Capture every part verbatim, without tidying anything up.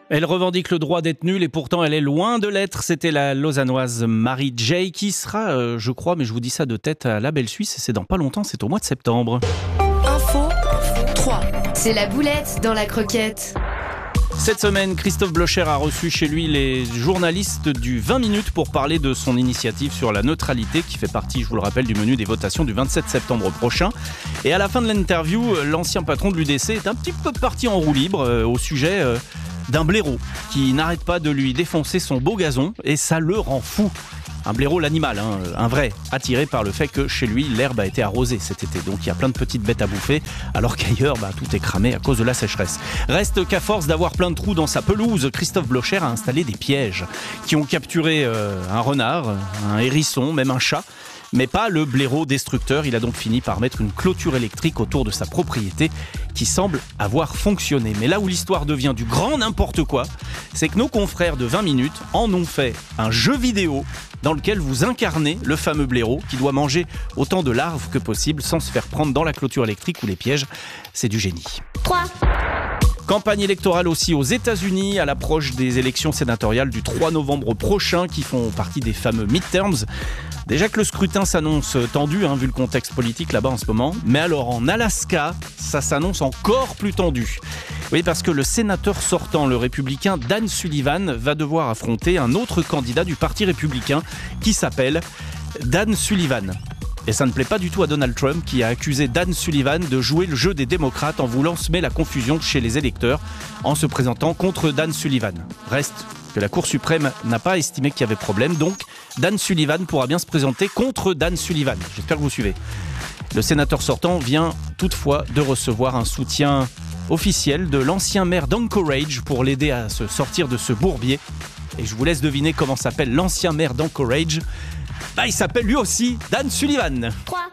Elle revendique le droit d'être nulle et pourtant elle est loin de l'être. C'était la lausannoise Marie Jay qui sera, euh, je crois, mais je vous dis ça de tête, à la Belle Suisse. Et c'est dans pas longtemps, c'est au mois de septembre. Info trois. C'est la boulette dans la croquette. Cette semaine, Christophe Blocher a reçu chez lui les journalistes du vingt minutes pour parler de son initiative sur la neutralité qui fait partie, je vous le rappelle, du menu des votations du vingt-sept septembre prochain. Et à la fin de l'interview, l'ancien patron de l'U D C est un petit peu parti en roue libre euh, au sujet euh, d'un blaireau qui n'arrête pas de lui défoncer son beau gazon et ça le rend fou. Un blaireau, l'animal, hein, un vrai, attiré par le fait que chez lui, l'herbe a été arrosée cet été. Donc il y a plein de petites bêtes à bouffer, alors qu'ailleurs, bah, tout est cramé à cause de la sécheresse. Reste qu'à force d'avoir plein de trous dans sa pelouse, Christophe Blocher a installé des pièges qui ont capturé euh, un renard, un hérisson, même un chat. Mais pas le blaireau destructeur. Il a donc fini par mettre une clôture électrique autour de sa propriété qui semble avoir fonctionné. Mais là où l'histoire devient du grand n'importe quoi, c'est que nos confrères de vingt minutes en ont fait un jeu vidéo dans lequel vous incarnez le fameux blaireau qui doit manger autant de larves que possible sans se faire prendre dans la clôture électrique ou les pièges. C'est du génie. trois. Campagne électorale aussi aux États-Unis à l'approche des élections sénatoriales du trois novembre prochain qui font partie des fameux midterms. Déjà que le scrutin s'annonce tendu, hein, vu le contexte politique là-bas en ce moment. Mais alors en Alaska, ça s'annonce encore plus tendu. Oui, parce que le sénateur sortant, le républicain Dan Sullivan, va devoir affronter un autre candidat du Parti républicain qui s'appelle Dan Sullivan. Et ça ne plaît pas du tout à Donald Trump qui a accusé Dan Sullivan de jouer le jeu des démocrates en voulant semer la confusion chez les électeurs en se présentant contre Dan Sullivan. Reste que la Cour suprême n'a pas estimé qu'il y avait problème, donc Dan Sullivan pourra bien se présenter contre Dan Sullivan. J'espère que vous suivez. Le sénateur sortant vient toutefois de recevoir un soutien officiel de l'ancien maire d'Anchorage pour l'aider à se sortir de ce bourbier. Et je vous laisse deviner comment s'appelle l'ancien maire d'Anchorage. Bah, il s'appelle lui aussi Dan Sullivan. trois.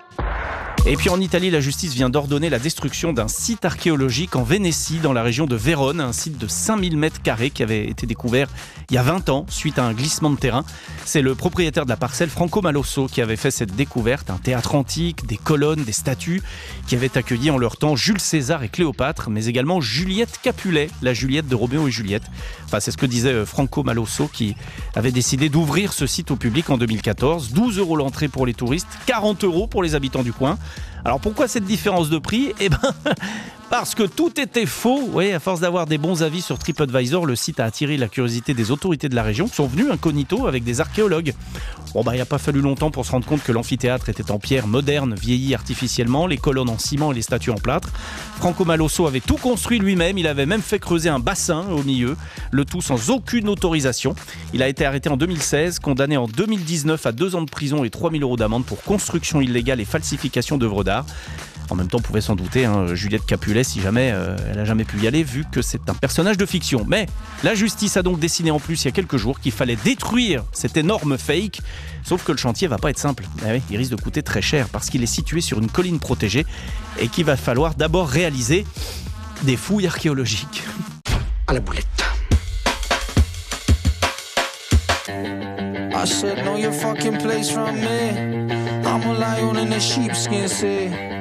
Et puis en Italie, la justice vient d'ordonner la destruction d'un site archéologique en Vénétie, dans la région de Vérone, un site de cinq mille mètres carrés qui avait été découvert il y a vingt ans suite à un glissement de terrain. C'est le propriétaire de la parcelle, Franco Malosso, qui avait fait cette découverte, un théâtre antique, des colonnes, des statues, qui avaient accueilli en leur temps Jules César et Cléopâtre, mais également Juliette Capulet, la Juliette de Roméo et Juliette. Enfin, c'est ce que disait Franco Malosso, qui avait décidé d'ouvrir ce site au public en deux mille quatorze. douze euros l'entrée pour les touristes, quarante euros pour les habitants du coin. Alors pourquoi cette différence de prix ? Eh ben, parce que tout était faux. Oui, à force d'avoir des bons avis sur TripAdvisor, le site a attiré la curiosité des autorités de la région qui sont venus incognito avec des archéologues. Bon bah, il n'a pas fallu longtemps pour se rendre compte que l'amphithéâtre était en pierre moderne, vieilli artificiellement, les colonnes en ciment et les statues en plâtre. Franco Malosso avait tout construit lui-même, il avait même fait creuser un bassin au milieu, le tout sans aucune autorisation. Il a été arrêté en deux mille seize, condamné en deux mille dix-neuf à deux ans de prison et trois mille euros d'amende pour construction illégale et falsification d'œuvres d'art. En même temps, on pouvait s'en douter, hein, Juliette Capulet, si jamais euh, elle n'a jamais pu y aller, vu que c'est un personnage de fiction. Mais la justice a donc décidé en plus, il y a quelques jours, qu'il fallait détruire cet énorme fake. Sauf que le chantier va pas être simple. Eh oui, il risque de coûter très cher, parce qu'il est situé sur une colline protégée et qu'il va falloir d'abord réaliser des fouilles archéologiques. À la boulette. I said, know your fucking place from me. I'm a lion in a sheepskin, say.